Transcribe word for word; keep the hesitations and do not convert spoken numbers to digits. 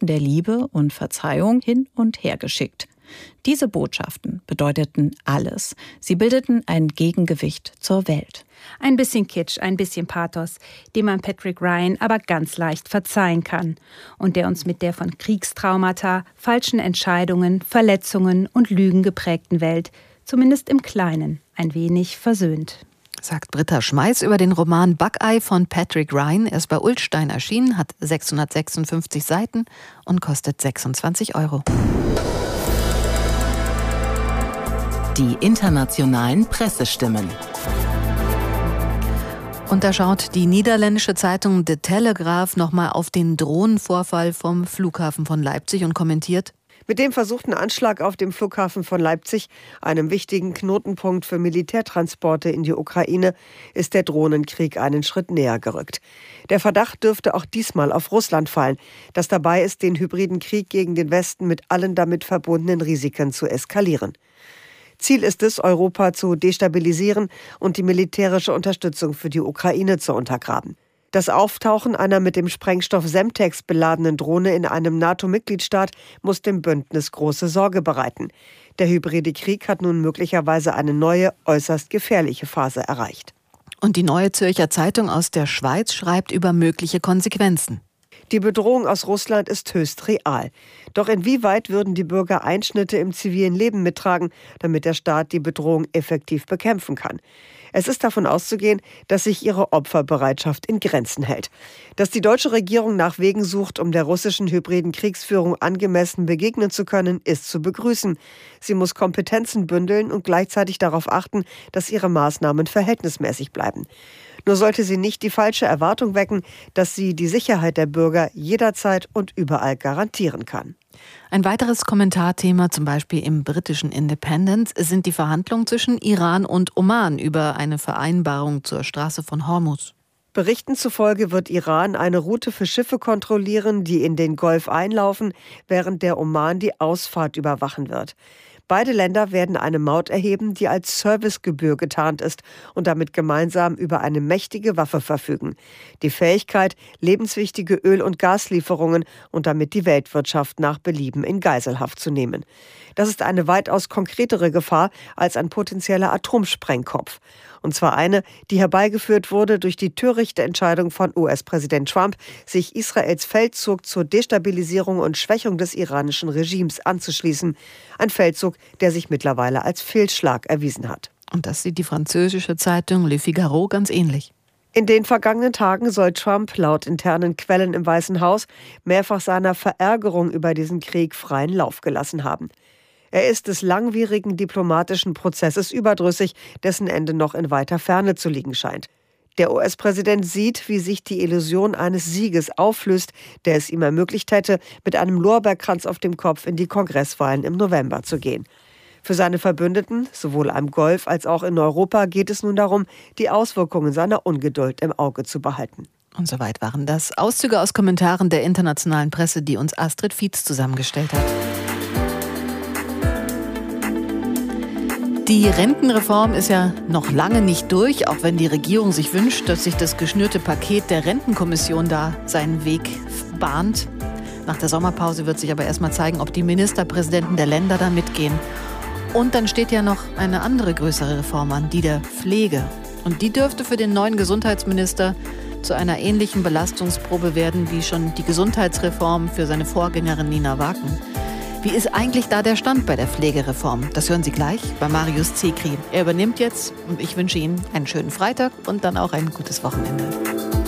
Botschaften der Liebe und Verzeihung hin und her geschickt. Diese Botschaften bedeuteten alles. Sie bildeten ein Gegengewicht zur Welt. Ein bisschen Kitsch, ein bisschen Pathos, dem man Patrick Ryan aber ganz leicht verzeihen kann und der uns mit der von Kriegstraumata, falschen Entscheidungen, Verletzungen und Lügen geprägten Welt, zumindest im Kleinen, ein wenig versöhnt. Sagt Britta Schmeiß über den Roman Buckeye von Patrick Ryan. Er ist bei Ullstein erschienen, hat sechshundertsechsundfünfzig Seiten und kostet sechsundzwanzig Euro. Die internationalen Pressestimmen. Und da schaut die niederländische Zeitung The Telegraph nochmal auf den Drohnenvorfall vom Flughafen von Leipzig und kommentiert: Mit dem versuchten Anschlag auf dem Flughafen von Leipzig, einem wichtigen Knotenpunkt für Militärtransporte in die Ukraine, ist der Drohnenkrieg einen Schritt näher gerückt. Der Verdacht dürfte auch diesmal auf Russland fallen, das dabei ist, den hybriden Krieg gegen den Westen mit allen damit verbundenen Risiken zu eskalieren. Ziel ist es, Europa zu destabilisieren und die militärische Unterstützung für die Ukraine zu untergraben. Das Auftauchen einer mit dem Sprengstoff Semtex beladenen Drohne in einem NATO-Mitgliedstaat muss dem Bündnis große Sorge bereiten. Der hybride Krieg hat nun möglicherweise eine neue, äußerst gefährliche Phase erreicht. Und die Neue Zürcher Zeitung aus der Schweiz schreibt über mögliche Konsequenzen. Die Bedrohung aus Russland ist höchst real. Doch inwieweit würden die Bürger Einschnitte im zivilen Leben mittragen, damit der Staat die Bedrohung effektiv bekämpfen kann? Es ist davon auszugehen, dass sich ihre Opferbereitschaft in Grenzen hält. Dass die deutsche Regierung nach Wegen sucht, um der russischen hybriden Kriegsführung angemessen begegnen zu können, ist zu begrüßen. Sie muss Kompetenzen bündeln und gleichzeitig darauf achten, dass ihre Maßnahmen verhältnismäßig bleiben. Nur sollte sie nicht die falsche Erwartung wecken, dass sie die Sicherheit der Bürger jederzeit und überall garantieren kann. Ein weiteres Kommentarthema, zum Beispiel im britischen Independent, sind die Verhandlungen zwischen Iran und Oman über eine Vereinbarung zur Straße von Hormuz. Berichten zufolge wird Iran eine Route für Schiffe kontrollieren, die in den Golf einlaufen, während der Oman die Ausfahrt überwachen wird. Beide Länder werden eine Maut erheben, die als Servicegebühr getarnt ist und damit gemeinsam über eine mächtige Waffe verfügen. Die Fähigkeit, lebenswichtige Öl- und Gaslieferungen und damit die Weltwirtschaft nach Belieben in Geiselhaft zu nehmen. Das ist eine weitaus konkretere Gefahr als ein potenzieller Atomsprengkopf. Und zwar eine, die herbeigeführt wurde durch die törichte Entscheidung von U S-Präsident Trump, sich Israels Feldzug zur Destabilisierung und Schwächung des iranischen Regimes anzuschließen. Ein Feldzug, der sich mittlerweile als Fehlschlag erwiesen hat. Und das sieht die französische Zeitung Le Figaro ganz ähnlich. In den vergangenen Tagen soll Trump laut internen Quellen im Weißen Haus mehrfach seiner Verärgerung über diesen Krieg freien Lauf gelassen haben. Er ist des langwierigen diplomatischen Prozesses überdrüssig, dessen Ende noch in weiter Ferne zu liegen scheint. Der U S-Präsident sieht, wie sich die Illusion eines Sieges auflöst, der es ihm ermöglicht hätte, mit einem Lorbeerkranz auf dem Kopf in die Kongresswahlen im November zu gehen. Für seine Verbündeten, sowohl am Golf als auch in Europa, geht es nun darum, die Auswirkungen seiner Ungeduld im Auge zu behalten. Und soweit waren das Auszüge aus Kommentaren der internationalen Presse, die uns Astrid Fietz zusammengestellt hat. Die Rentenreform ist ja noch lange nicht durch, auch wenn die Regierung sich wünscht, dass sich das geschnürte Paket der Rentenkommission da seinen Weg bahnt. Nach der Sommerpause wird sich aber erstmal zeigen, ob die Ministerpräsidenten der Länder da mitgehen. Und dann steht ja noch eine andere größere Reform an, die der Pflege. Und die dürfte für den neuen Gesundheitsminister zu einer ähnlichen Belastungsprobe werden wie schon die Gesundheitsreform für seine Vorgängerin Nina Waken. Wie ist eigentlich da der Stand bei der Pflegereform? Das hören Sie gleich bei Marius Zekri. Er übernimmt jetzt und ich wünsche Ihnen einen schönen Freitag und dann auch ein gutes Wochenende.